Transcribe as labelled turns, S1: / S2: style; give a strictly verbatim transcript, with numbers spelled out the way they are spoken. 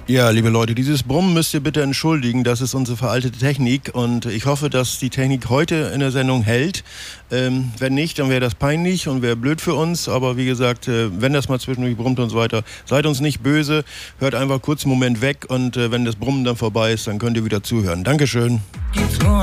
S1: Ja, liebe Leute, dieses Brummen müsst ihr bitte entschuldigen, das ist unsere veraltete Technik und ich hoffe, dass die Technik heute in der Sendung hält. Ähm, wenn nicht, dann wäre das peinlich und wäre blöd für uns, aber wie gesagt, äh, wenn das mal zwischendurch brummt und so weiter, seid uns nicht böse, hört einfach kurz einen Moment weg und äh, wenn das Brummen dann vorbei ist, dann könnt ihr wieder zuhören. Dankeschön.